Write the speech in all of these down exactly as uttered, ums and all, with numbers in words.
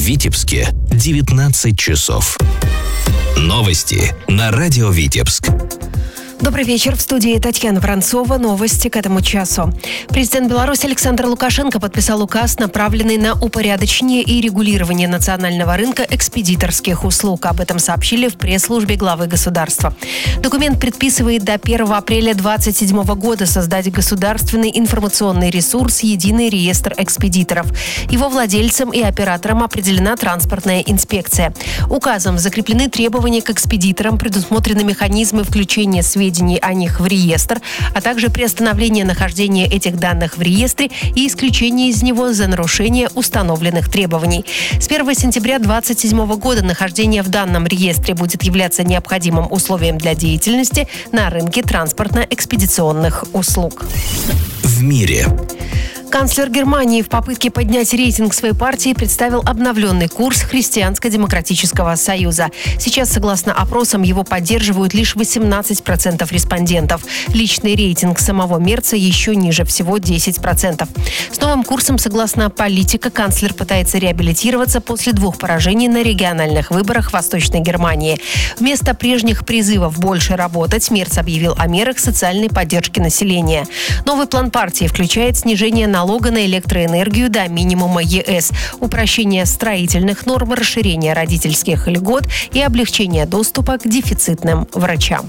Витебске девятнадцать часов. Новости на радио Витебск. Добрый вечер. В студии Татьяна Воронцова. Новости к этому часу. Президент Беларуси Александр Лукашенко подписал указ, направленный на упорядочение и регулирование национального рынка экспедиторских услуг. Об этом сообщили в пресс-службе главы государства. Документ предписывает до первого апреля две тысячи двадцать седьмого года создать государственный информационный ресурс «Единый реестр экспедиторов». Его владельцам и операторам определена транспортная инспекция. Указом закреплены требования к экспедиторам, предусмотрены механизмы включения сведений о них в реестр, а также приостановление нахождения этих данных в реестре и исключение из него за нарушение установленных требований. С первого сентября две тысячи двадцать седьмого года нахождение в данном реестре будет являться необходимым условием для деятельности на рынке транспортно-экспедиционных услуг. В мире. Канцлер Германии в попытке поднять рейтинг своей партии представил обновленный курс Христианско-демократического союза. Сейчас, согласно опросам, его поддерживают лишь восемнадцать процентов респондентов. Личный рейтинг самого Мерца еще ниже, всего десять процентов. С новым курсом, согласно политика, канцлер пытается реабилитироваться после двух поражений на региональных выборах в Восточной Германии. Вместо прежних призывов больше работать, Мерц объявил о мерах социальной поддержки населения. Новый план партии включает снижение налогов налога на электроэнергию до минимума ЕС, упрощение строительных норм, расширение родительских льгот и облегчение доступа к дефицитным врачам.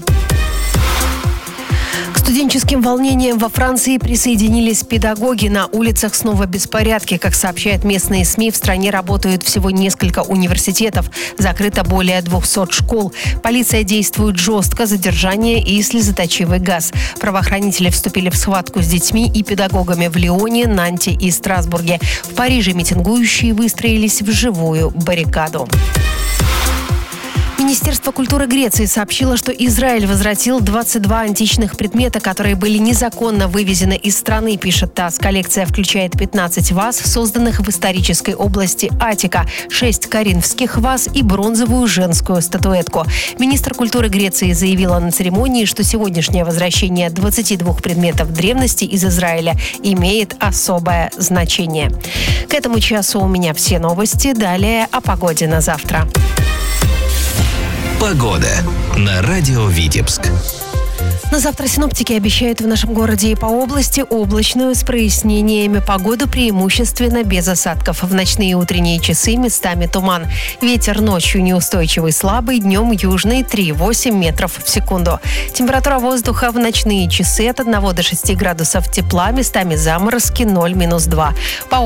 К студенческим волнениям во Франции присоединились педагоги. На улицах снова беспорядки. Как сообщают местные СМИ, в стране работают всего несколько университетов. Закрыто более двухсот школ. Полиция действует жестко, задержание и слезоточивый газ. Правоохранители вступили в схватку с детьми и педагогами в Лионе, Нанте и Страсбурге. В Париже митингующие выстроились в живую баррикаду. Министерство культуры Греции сообщило, что Израиль возвратил двадцать два античных предмета, которые были незаконно вывезены из страны, пишет ТАСС. Коллекция включает пятнадцать ваз, созданных в исторической области Аттика, шесть коринфских ваз и бронзовую женскую статуэтку. Министр культуры Греции заявила на церемонии, что сегодняшнее возвращение двадцати двух предметов древности из Израиля имеет особое значение. К этому часу у меня все новости. Далее о погоде на завтра. Погода на радио Витебск. На завтра синоптики обещают в нашем городе и по области облачную с прояснениями погоду, преимущественно без осадков. В ночные и утренние часы местами туман. Ветер ночью неустойчивый, слабый, днем южный три целых восемь десятых метров в секунду. Температура воздуха в ночные часы от одного до шести градусов тепла, местами заморозки ноль минус два. По